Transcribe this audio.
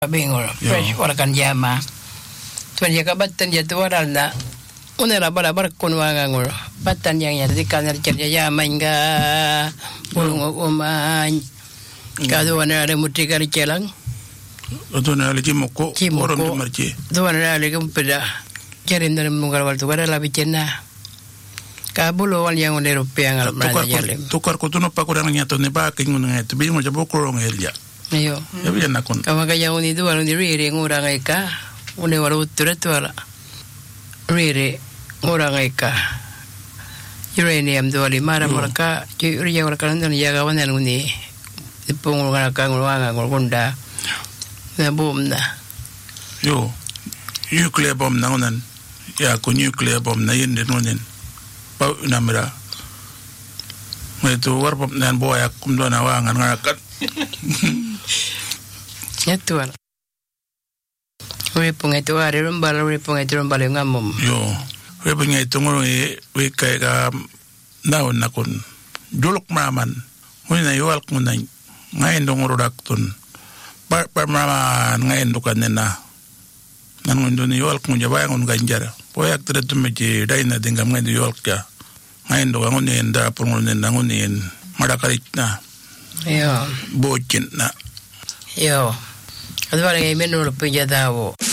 Bingol, fresh orakan jama. Tuan jaga batan jatuh waral na. Una bara kun wangangol. Batan yang di kanar cerja jama hingga bulung uman. Kado wana ada mutri kali celang. Tuan ada cimoko. Orang tu marci. Tuan ada kumpeda. Cerin dalam mungkar wal tu ada lebih cina. Kabulo wal yang udah rupiah ngalap mana jalim. Tukar kutu no pakurang nyatu ne paking ngungai tu bingung jabo kurang herja. Iyo. Ya biar nakon. Kama kaya uni tu walau diri ngurang eka, uni walau uturat tu wala. Riri ngurang eka. Uranium tu wali mara mereka, curi yang mereka nanti jaga wanan uni. Ipung ngurang eka ngurang ngurunda. Na bom na. Yo, nuclear bomb na unan. Ya aku nuclear bomb na yun din unin. Pau namira. Itu warpop nan boya kumdo na wangan ngarakat. Tuan. Ripung itu hari rumbal ngamum. Yo, ripung itu ngurungi wikai ka naon nakun. Juluk maman. Muna yual kunay. Ngayon dong urudak tun. Parmaman ngayon dukan nena. Nangun dun yual kun jabayang ganjar. Poyak tere tumeji dayna dingam ngayon yual kya. Ngayon dong ngunin da pungunin ngunin madakarit na. Yo. Bocin na. Yo. Ada orang yang menurut penjatawo.